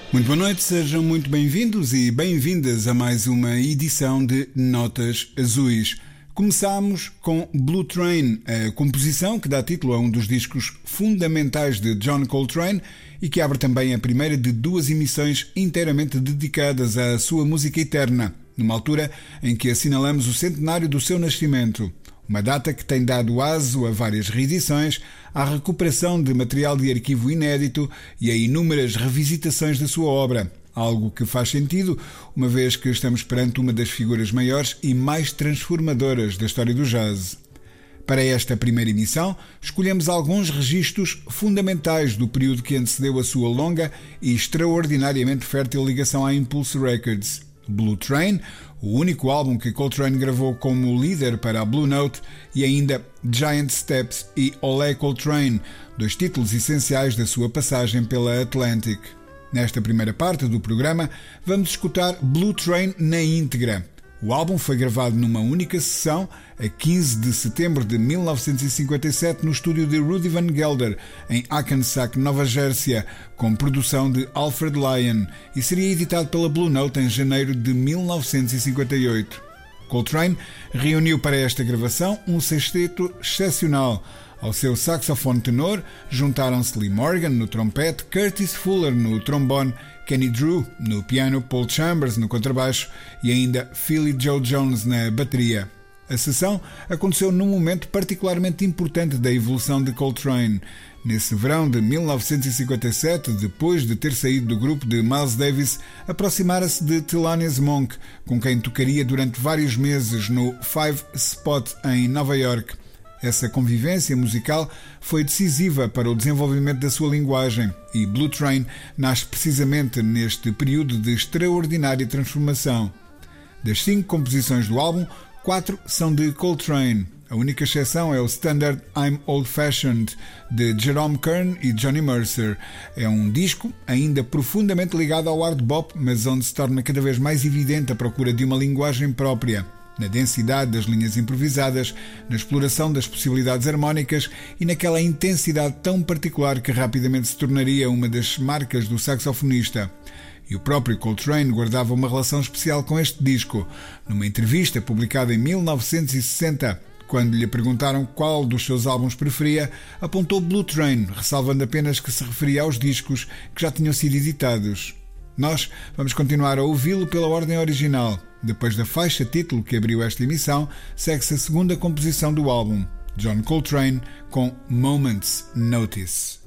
Muito boa noite, sejam muito bem-vindos e bem-vindas a mais uma edição de Notas Azuis. Começamos com Blue Train, a composição que dá título a um dos discos fundamentais de John Coltrane e que abre também a primeira de duas emissões inteiramente dedicadas à sua música eterna, numa altura em que assinalamos o centenário do seu nascimento. Uma data que tem dado aso a várias reedições, à recuperação de material de arquivo inédito e a inúmeras revisitações da sua obra. Algo que faz sentido, uma vez que estamos perante uma das figuras maiores e mais transformadoras da história do jazz. Para esta primeira emissão, escolhemos alguns registros fundamentais do período que antecedeu a sua longa e extraordinariamente fértil ligação à Impulse Records. Blue Train, o único álbum que Coltrane gravou como líder para a Blue Note, e ainda Giant Steps e Olé Coltrane, dois títulos essenciais da sua passagem pela Atlantic. Nesta primeira parte do programa, vamos escutar Blue Train na íntegra. O álbum foi gravado numa única sessão, a 15 de setembro de 1957, no estúdio de Rudy Van Gelder, em Hackensack, Nova Jersey, com produção de Alfred Lion, e seria editado pela Blue Note em janeiro de 1958. Coltrane reuniu para esta gravação um sexteto excepcional. Ao seu saxofone tenor juntaram-se Lee Morgan no trompete, Curtis Fuller no trombone, Kenny Drew no piano, Paul Chambers no contrabaixo e ainda Philly Joe Jones na bateria. A sessão aconteceu num momento particularmente importante da evolução de Coltrane. Nesse verão de 1957, depois de ter saído do grupo de Miles Davis, aproximara-se de Thelonious Monk, com quem tocaria durante vários meses no Five Spot em Nova York. Essa convivência musical foi decisiva para o desenvolvimento da sua linguagem, e Blue Train nasce precisamente neste período de extraordinária transformação. Das 5 composições do álbum, 4 são de Coltrane. A única exceção é o standard I'm Old Fashioned, de Jerome Kern e Johnny Mercer. É um disco ainda profundamente ligado ao hard bop, mas onde se torna cada vez mais evidente a procura de uma linguagem própria, na densidade das linhas improvisadas, na exploração das possibilidades harmónicas e naquela intensidade tão particular que rapidamente se tornaria uma das marcas do saxofonista. E o próprio Coltrane guardava uma relação especial com este disco. Numa entrevista publicada em 1960, quando lhe perguntaram qual dos seus álbuns preferia, apontou Blue Train, ressalvando apenas que se referia aos discos que já tinham sido editados. Nós vamos continuar a ouvi-lo pela ordem original. Depois da faixa título que abriu esta emissão, segue-se a segunda composição do álbum, John Coltrane com Moment's Notice.